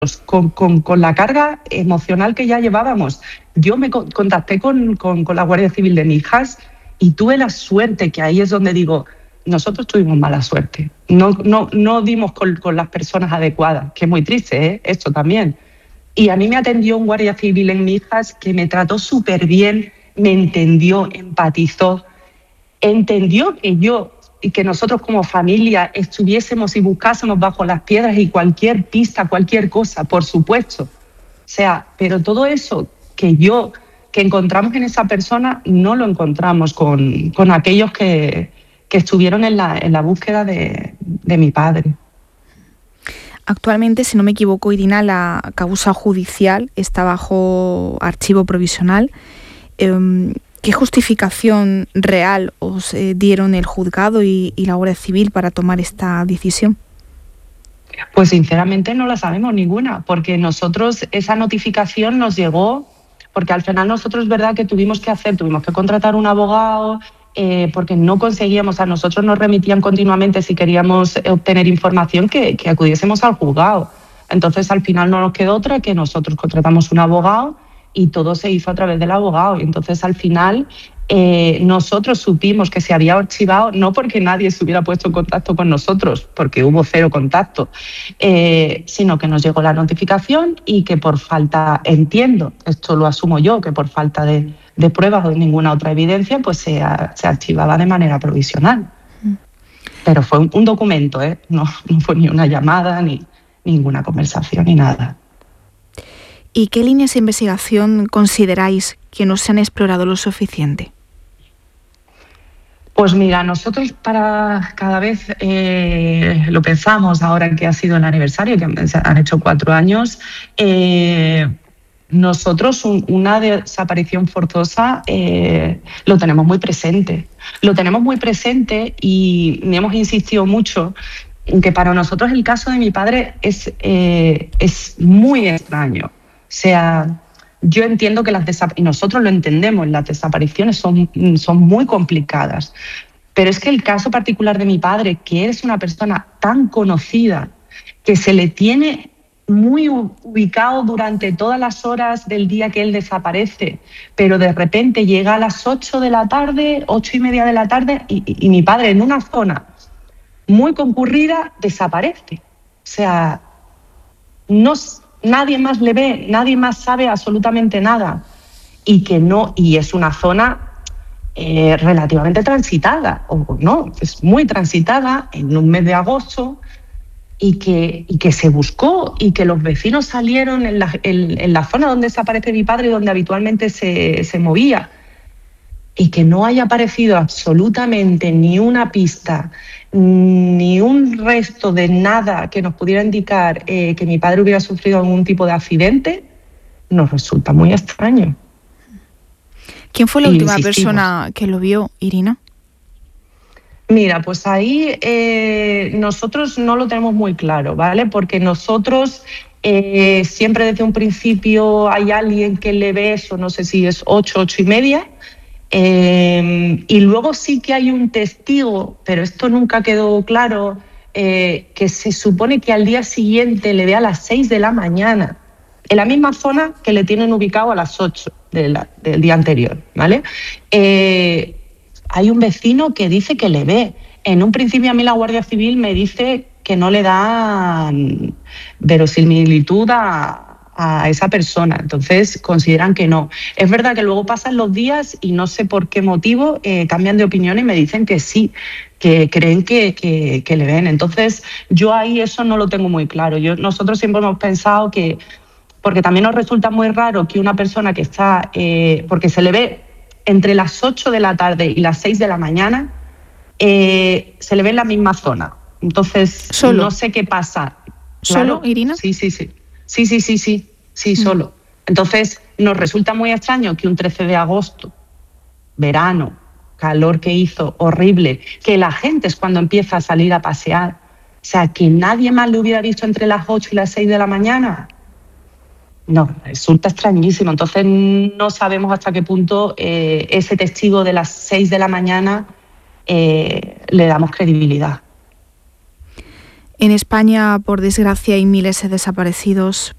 con la carga emocional que ya llevábamos. Yo me contacté con la Guardia Civil de Mijas y tuve la suerte, que ahí es donde digo, nosotros tuvimos mala suerte. No dimos con las personas adecuadas, que es muy triste, esto también. Y a mí me atendió un guardia civil en Mijas que me trató súper bien, me entendió, empatizó, entendió que yo y que nosotros como familia estuviésemos y buscásemos bajo las piedras y cualquier pista, cualquier cosa, por supuesto. O sea, pero todo eso que encontramos en esa persona no lo encontramos con aquellos que estuvieron en la búsqueda de mi padre. Actualmente, si no me equivoco, Irina, la causa judicial está bajo archivo provisional. ¿Qué justificación real os dieron el juzgado y la Guardia Civil para tomar esta decisión? Pues sinceramente no la sabemos ninguna, porque nosotros esa notificación nos llegó, porque al final nosotros es verdad que tuvimos que contratar un abogado, porque no conseguíamos, a nosotros nos remitían continuamente si queríamos obtener información que acudiésemos al juzgado. Entonces al final no nos quedó otra que nosotros contratamos un abogado y todo se hizo a través del abogado. Y entonces al final nosotros supimos que se había archivado, no porque nadie se hubiera puesto en contacto con nosotros, porque hubo cero contacto, sino que nos llegó la notificación y que por falta, entiendo, esto lo asumo yo, que por falta de pruebas o de ninguna otra evidencia, pues se archivaba de manera provisional. Pero fue un documento, no fue ni una llamada, ni ninguna conversación, ni nada. ¿Y qué líneas de investigación consideráis que no se han explorado lo suficiente? Pues mira, nosotros cada vez lo pensamos ahora que ha sido el aniversario, que han hecho 4 años, nosotros una desaparición forzosa lo tenemos muy presente. Lo tenemos muy presente y hemos insistido mucho en que para nosotros el caso de mi padre es muy extraño. O sea, yo entiendo que y nosotros lo entendemos, las desapariciones son muy complicadas. Pero es que el caso particular de mi padre, que es una persona tan conocida, que se le tiene muy ubicado durante todas las horas del día que él desaparece, pero de repente llega a las 8 de la tarde, 8:30 de la tarde, y mi padre en una zona muy concurrida desaparece. O sea, nadie más le ve, nadie más sabe absolutamente nada. Y es una zona relativamente transitada, o no, es muy transitada en un mes de agosto, y que se buscó y que los vecinos salieron en la zona donde desaparece mi padre y donde habitualmente se movía, y que no haya aparecido absolutamente ni una pista, ni un resto de nada que nos pudiera indicar que mi padre hubiera sufrido algún tipo de accidente, nos resulta muy extraño. ¿Quién fue la última persona que lo vio, Irina? Mira, pues ahí nosotros no lo tenemos muy claro, ¿vale? Porque nosotros siempre desde un principio hay alguien que le ve eso, no sé si es 8:30, y luego sí que hay un testigo, pero esto nunca quedó claro, que se supone que al día siguiente le ve a las 6 de la mañana, en la misma zona que le tienen ubicado a las 8 del día anterior, ¿vale? Hay un vecino que dice que le ve. En un principio a mí la Guardia Civil me dice que no le dan verosimilitud a esa persona, entonces consideran que no. Es verdad que luego pasan los días y no sé por qué motivo cambian de opinión y me dicen que sí, que creen que le ven. Entonces yo ahí eso no lo tengo muy claro. Nosotros siempre hemos pensado que, porque también nos resulta muy raro que una persona que está, porque se le ve entre las 8 de la tarde y las 6 de la mañana, se le ve en la misma zona. Entonces, ¿Solo? No sé qué pasa. ¿Solo, ¿Claro? Irina? Sí, solo. Entonces, nos resulta muy extraño que un 13 de agosto, verano, calor que hizo, horrible, que la gente es cuando empieza a salir a pasear, o sea, que nadie más lo hubiera visto entre las 8 y las 6 de la mañana. No, resulta extrañísimo. Entonces no sabemos hasta qué punto ese testigo de las 6 de la mañana le damos credibilidad. En España, por desgracia, hay miles de desaparecidos,